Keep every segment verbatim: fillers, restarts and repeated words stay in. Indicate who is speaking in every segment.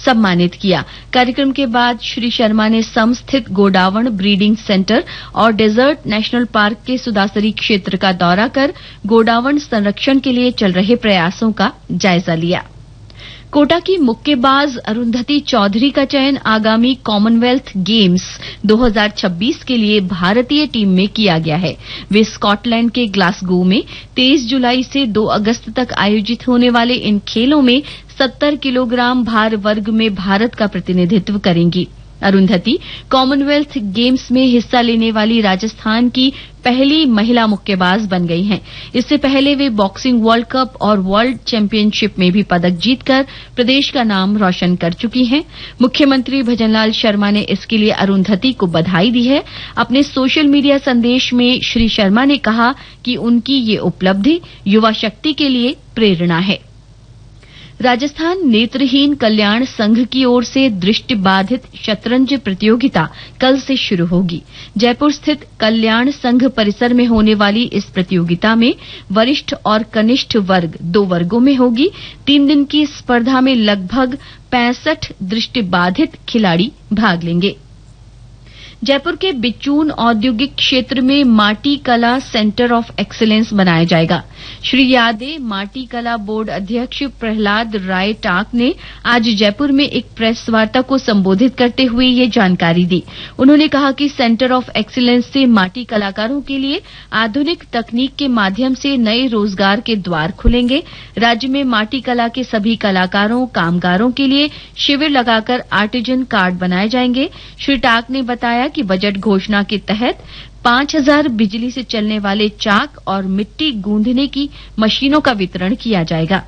Speaker 1: सम्मानित किया। कार्यक्रम के बाद श्री शर्मा ने सम स्थित गोडावण ब्रीडिंग सेंटर और डेजर्ट नेशनल पार्क के सुदासरी क्षेत्र का दौरा कर गोडावण संरक्षण के लिए चल रहे प्रयासों का जायजा लिया। कोटा की मुक्केबाज अरुंधति चौधरी का चयन आगामी कॉमनवेल्थ गेम्स दो हज़ार छब्बीस के लिए भारतीय टीम में किया गया है। वे स्कॉटलैंड के ग्लासगो में तेईस जुलाई से दो अगस्त तक आयोजित होने वाले इन खेलों में सत्तर किलोग्राम भार वर्ग में भारत का प्रतिनिधित्व करेंगी। अरुंधति कॉमनवेल्थ गेम्स में हिस्सा लेने वाली राजस्थान की पहली महिला मुक्केबाज बन गई हैं। इससे पहले वे बॉक्सिंग वर्ल्ड कप और वर्ल्ड चैंपियनशिप में भी पदक जीतकर प्रदेश का नाम रोशन कर चुकी हैं। मुख्यमंत्री भजनलाल शर्मा ने इसके लिए अरुंधति को बधाई दी है। अपने सोशल मीडिया संदेश में श्री शर्मा ने कहा कि उनकी ये उपलब्धि युवा शक्ति के लिए प्रेरणा है। राजस्थान नेत्रहीन कल्याण संघ की ओर से दृष्टिबाधित शतरंज प्रतियोगिता कल से शुरू होगी। जयपुर स्थित कल्याण संघ परिसर में होने वाली इस प्रतियोगिता में वरिष्ठ और कनिष्ठ वर्ग दो वर्गों में होगी। तीन दिन की स्पर्धा में लगभग पैंसठ दृष्टिबाधित खिलाड़ी भाग लेंगे। जयपुर के बिचून औद्योगिक क्षेत्र में माटी कला सेंटर ऑफ एक्सीलेंस बनाया जाएगा। श्री यादे माटी कला बोर्ड अध्यक्ष प्रहलाद राय टाक ने आज जयपुर में एक प्रेस वार्ता को संबोधित करते हुए ये जानकारी दी। उन्होंने कहा कि सेंटर ऑफ एक्सीलेंस से माटी कलाकारों के लिए आधुनिक तकनीक के माध्यम से नए रोजगार के द्वार खुलेंगे। राज्य में माटी कला के सभी कलाकारों कामगारों के लिए शिविर लगाकर आर्टिजन कार्ड बनाए जाएंगे। श्री टाक ने बताया कि बजट घोषणा के तहत पांच हजार बिजली से चलने वाले चाक और मिट्टी गूंदने की मशीनों का वितरण किया जाएगा।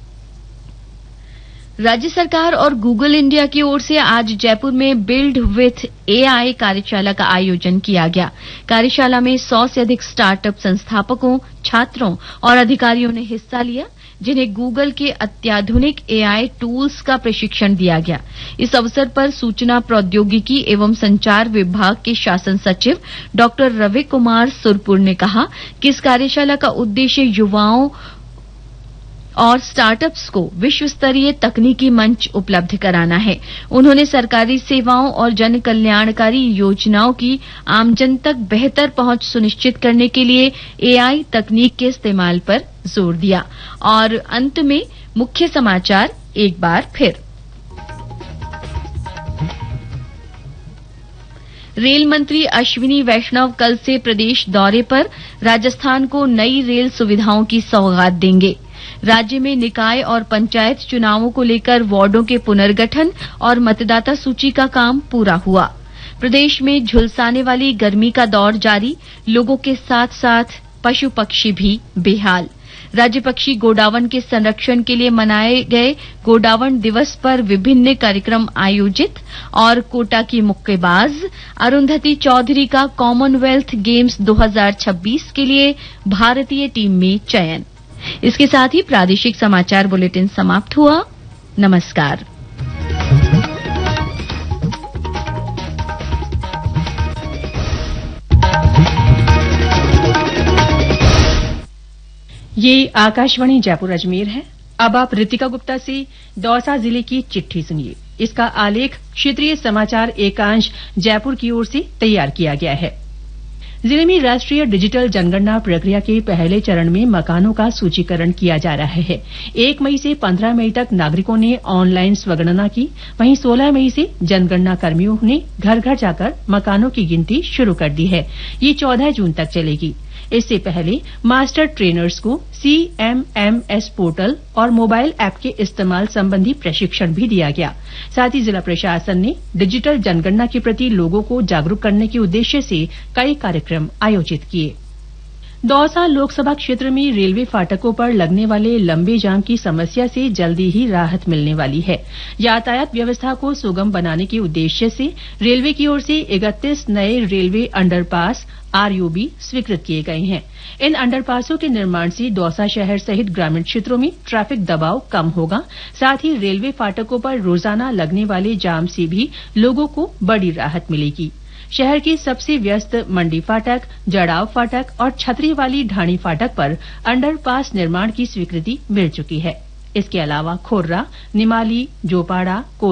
Speaker 1: राज्य सरकार और गूगल इंडिया की ओर से आज जयपुर में बिल्ड विथ एआई कार्यशाला का आयोजन किया गया। कार्यशाला में सौ से अधिक स्टार्टअप संस्थापकों, छात्रों और अधिकारियों ने हिस्सा लिया, जिन्हें गूगल के अत्याधुनिक एआई टूल्स का प्रशिक्षण दिया गया। इस अवसर पर सूचना प्रौद्योगिकी एवं संचार विभाग के शासन सचिव डॉक्टर रवि कुमार सुरपुर ने कहा कि इस कार्यशाला का उद्देश्य युवाओं और स्टार्टअप्स को विश्व स्तरीय तकनीकी मंच उपलब्ध कराना है। उन्होंने सरकारी सेवाओं और जन कल्याणकारी योजनाओं की आमजन तक बेहतर पहुंच सुनिश्चित करने के लिए एआई तकनीक के इस्तेमाल पर जोर दिया। और अंत में मुख्य समाचार एक बार फिर। रेल मंत्री अश्विनी वैष्णव कल से प्रदेश दौरे पर राजस्थान को नई रेल सुविधाओं की सौगात देंगे। राज्य में निकाय और पंचायत चुनावों को लेकर वार्डों के पुनर्गठन और मतदाता सूची का काम पूरा हुआ। प्रदेश में झुलसाने वाली गर्मी का दौर जारी, लोगों के साथ साथ पशु पक्षी भी बेहाल। राज्य पक्षी गोडावण के संरक्षण के लिए मनाए गए गोडावण दिवस पर विभिन्न कार्यक्रम आयोजित। और कोटा की मुक्केबाज अरुंधति चौधरी का कॉमनवेल्थ गेम्स दो हज़ार छब्बीस के लिए भारतीय टीम में चयन। इसके साथ ही प्रादेशिक समाचार बुलेटिन समाप्त हुआ। नमस्कार।
Speaker 2: ये आकाशवाणी जयपुर अजमेर है। अब आप रितिका गुप्ता से दौसा जिले की चिट्ठी सुनिए। इसका आलेख क्षेत्रीय समाचार एकांश जयपुर की ओर से तैयार किया गया है। जिले में राष्ट्रीय डिजिटल जनगणना प्रक्रिया के पहले चरण में मकानों का सूचीकरण किया जा रहा है। एक मई से पंद्रह मई तक नागरिकों ने ऑनलाइन स्वगणना की। वहीं सोलह मई से जनगणना कर्मियों ने घर घर जाकर मकानों की गिनती शुरू कर दी है। ये चौदह जून तक चलेगी। इससे पहले मास्टर ट्रेनर्स को सीएमएमएस पोर्टल और मोबाइल ऐप के इस्तेमाल संबंधी प्रशिक्षण भी दिया गया। साथ ही जिला प्रशासन ने डिजिटल जनगणना के प्रति लोगों को जागरूक करने के उद्देश्य से कई कार्यक्रम आयोजित किए। दौसा लोकसभा क्षेत्र में रेलवे फाटकों पर लगने वाले लंबे जाम की समस्या से जल्दी ही राहत मिलने वाली है। यातायात व्यवस्था को सुगम बनाने के उद्देश्य से रेलवे की ओर से इकतीस नए रेलवे अंडरपास आरयूबी स्वीकृत किए गए हैं। इन अंडरपासों के निर्माण से दौसा शहर सहित ग्रामीण क्षेत्रों में ट्रैफिक दबाव कम होगा। साथ ही रेलवे फाटकों पर रोजाना लगने वाले जाम से भी लोगों को बड़ी राहत मिलेगी। शहर के सबसे व्यस्त मंडी फाटक, जड़ाव फाटक और छतरी वाली ढाणी फाटक पर अंडरपास निर्माण की स्वीकृति मिल चुकी है। इसके अलावा खोर्रा, निमाली, जोपाड़ा,